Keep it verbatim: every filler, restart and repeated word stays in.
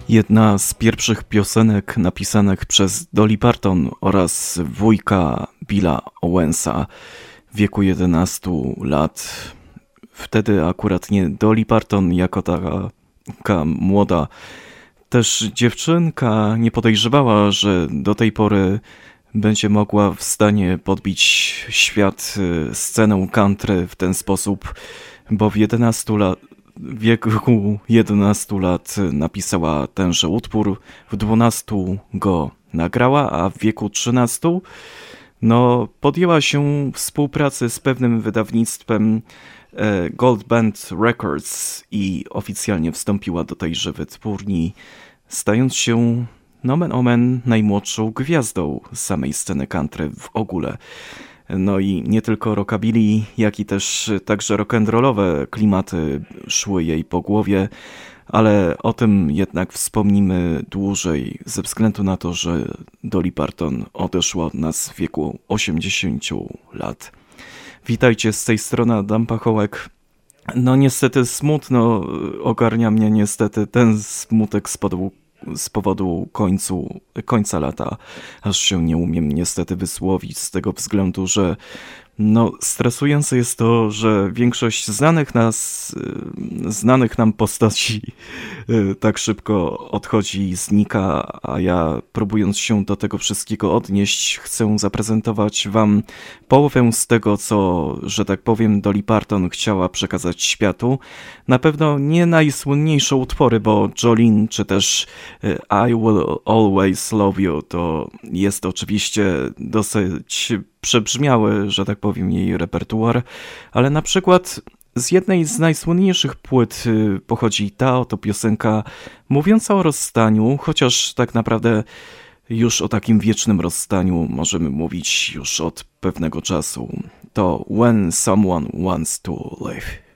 Jedna z pierwszych piosenek napisanych przez Dolly Parton oraz wujka Billa Owensa w wieku jedenastu lat. Wtedy akurat nie Dolly Parton jako taka, taka młoda też dziewczynka nie podejrzewała, że do tej pory będzie mogła w stanie podbić świat, scenę country w ten sposób, bo w jedenastu lat w wieku jedenastu lat napisała tenże utwór, w dwunastu go nagrała, a w wieku trzynastu no, podjęła się współpracy z pewnym wydawnictwem Gold Band Records i oficjalnie wstąpiła do tejże wytwórni, stając się nomen omen najmłodszą gwiazdą samej sceny country w ogóle. No i nie tylko rockabilly, jak i też także rock'n'rollowe klimaty szły jej po głowie, ale o tym jednak wspomnimy dłużej, ze względu na to, że Dolly Parton odeszła od nas w wieku osiemdziesięciu lat. Witajcie, z tej strony Adam Pachołek. No niestety smutno ogarnia mnie niestety ten smutek z powodu z powodu końcu, końca lata, aż się nie umiem niestety wysłowić z tego względu, że no, stresujące jest to, że większość znanych nas, znanych nam postaci tak szybko odchodzi i znika, a ja, próbując się do tego wszystkiego odnieść, chcę zaprezentować wam połowę z tego, co, że tak powiem, Dolly Parton chciała przekazać światu. Na pewno nie najsłynniejsze utwory, bo Jolene czy też I Will Always Love You to jest oczywiście dosyć przebrzmiały, że tak powiem, jej repertuar, ale na przykład z jednej z najsłynniejszych płyt pochodzi ta oto piosenka mówiąca o rozstaniu, chociaż tak naprawdę już o takim wiecznym rozstaniu możemy mówić już od pewnego czasu. To When Someone Wants to Live.